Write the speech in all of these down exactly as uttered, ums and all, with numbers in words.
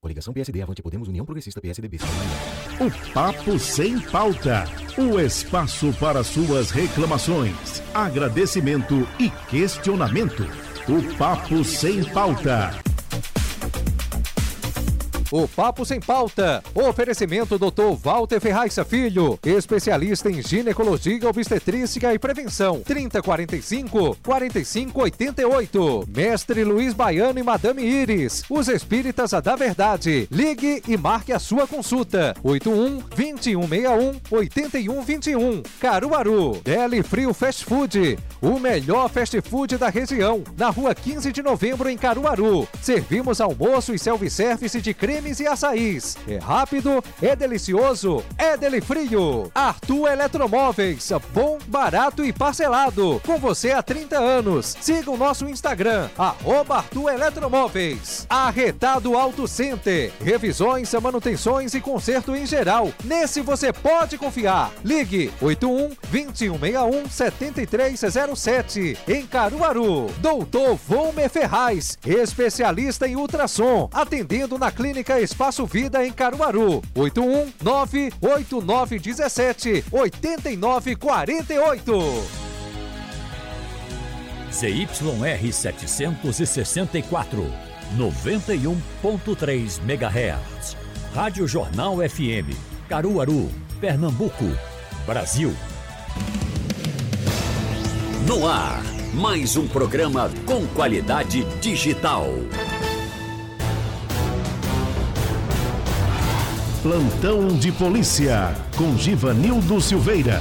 Coligação P S D, Avante Podemos, União Progressista, P S D B. O Papo Sem Pauta. O espaço para suas reclamações, agradecimento e questionamento. O Papo Sem Pauta. O Papo Sem Pauta. Oferecimento doutor Walter Ferraz Filho, especialista em ginecologia, obstetrícia e prevenção. trinta, quarenta e cinco, quarenta e cinco, oitenta e oito. Mestre Luiz Baiano e Madame Iris, os espíritas da verdade. Ligue e marque a sua consulta. oito um, vinte e um, sessenta e um, oitenta e um, vinte e um. Caruaru. Deli Frio Fast Food, o melhor fast food da região. Na rua quinze de novembro, em Caruaru. Servimos almoço e self-service de creme e açaís. É rápido, é delicioso, é Deli Frio. Arthur Eletromóveis, bom, barato e parcelado. Com você há trinta anos. Siga o nosso Instagram, arroba Arthur Eletromóveis. Arretado Auto Center, revisões, manutenções e conserto em geral. Nesse você pode confiar. Ligue oito um, vinte e um, sessenta e um, setenta e três zero sete. Em Caruaru. Doutor Volmer Ferraz, especialista em ultrassom, atendendo na clínica Espaço Vida em Caruaru. oito um, nove oito nove um sete, oito nove quatro oito. Z Y R setecentos e sessenta e quatro, noventa e um ponto três megahertz. Rádio Jornal F M, Caruaru, Pernambuco, Brasil. No ar, mais um programa com qualidade digital. Plantão de Polícia, com Givanildo Silveira.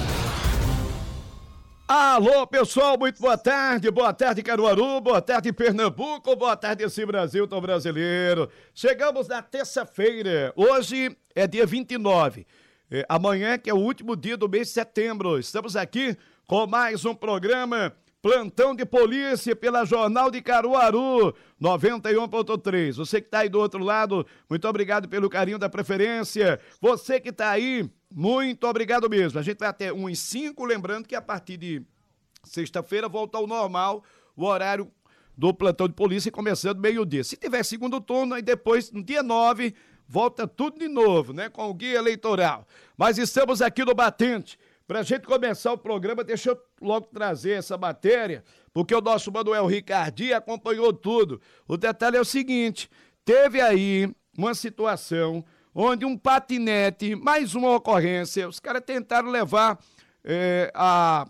Alô, pessoal, muito boa tarde. Boa tarde, Caruaru. Boa tarde, Pernambuco. Boa tarde, esse Brasil tão brasileiro. Chegamos na terça-feira. Hoje é dia vinte e nove. É, amanhã, que é o último dia do mês de setembro. Estamos aqui com mais um programa Plantão de Polícia pela Jornal de Caruaru, noventa e um ponto três. Você que está aí do outro lado, muito obrigado pelo carinho da preferência. Você que está aí, muito obrigado mesmo. A gente vai até um e cinco, lembrando que a partir de sexta-feira volta ao normal o horário do Plantão de Polícia, começando meio-dia. Se tiver segundo turno, aí depois, no dia nove, volta tudo de novo, né, com o guia eleitoral. Mas estamos aqui no Batente. Pra gente começar o programa, deixa eu logo trazer essa matéria, porque o nosso Manuel Ricardi acompanhou tudo. O detalhe é o seguinte, teve aí uma situação onde um patinete, mais uma ocorrência, os caras tentaram levar é, a,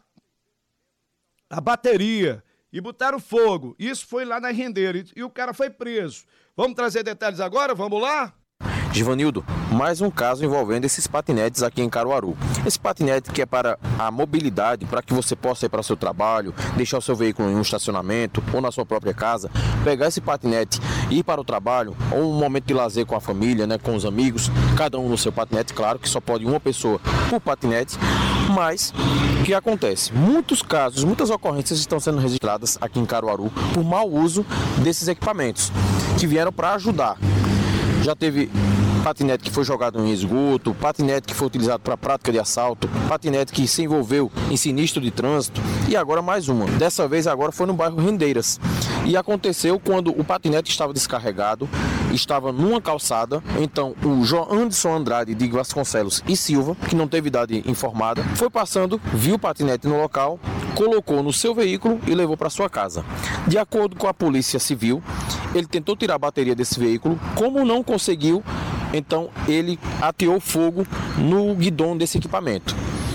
a bateria e botaram fogo. Isso foi lá na Rendeira e, e o cara foi preso. Vamos trazer detalhes agora? Vamos lá? Givanildo, mais um caso envolvendo esses patinetes aqui em Caruaru. Esse patinete que é para a mobilidade, para que você possa ir para o seu trabalho, deixar o seu veículo em um estacionamento ou na sua própria casa, pegar esse patinete e ir para o trabalho, ou um momento de lazer com a família, né, com os amigos, cada um no seu patinete, claro que só pode uma pessoa por patinete, mas o que acontece? Muitos casos, muitas ocorrências estão sendo registradas aqui em Caruaru por mau uso desses equipamentos, que vieram para ajudar. Já teve patinete que foi jogado em esgoto, patinete que foi utilizado para prática de assalto, patinete que se envolveu em sinistro de trânsito e agora mais uma. Dessa vez agora foi no bairro Rendeiras. E aconteceu quando o patinete estava descarregado, estava numa calçada, então o João Anderson Andrade de Vasconcelos e Silva, que não teve idade informada, foi passando, viu o patinete no local, colocou no seu veículo e levou para sua casa. De acordo com a Polícia Civil, ele tentou tirar a bateria desse veículo, como não conseguiu, então ele ateou fogo no guidão desse equipamento.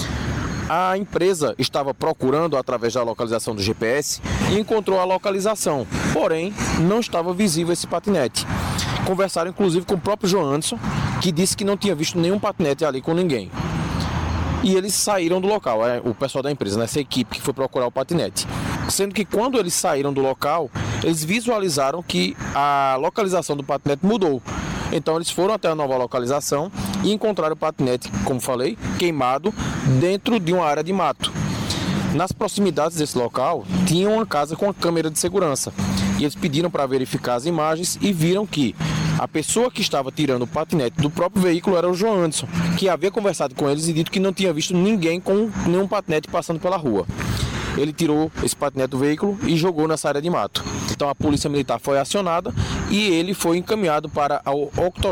A empresa estava procurando através da localização do G P S e encontrou a localização, porém não estava visível esse patinete. Conversaram inclusive com o próprio João Anderson, que disse que não tinha visto nenhum patinete ali com ninguém. E eles saíram do local, é, o pessoal da empresa, né, essa equipe que foi procurar o patinete. Sendo que quando eles saíram do local, eles visualizaram que a localização do patinete mudou. Então eles foram até a nova localização e encontraram o patinete, como falei, queimado dentro de uma área de mato. Nas proximidades desse local, tinha uma casa com uma câmera de segurança. E eles pediram para verificar as imagens e viram que a pessoa que estava tirando o patinete do próprio veículo era o João Anderson, que havia conversado com eles e dito que não tinha visto ninguém com nenhum patinete passando pela rua. Ele tirou esse patinete do veículo e jogou nessa área de mato. Então a polícia militar foi acionada e ele foi encaminhado para a octogésima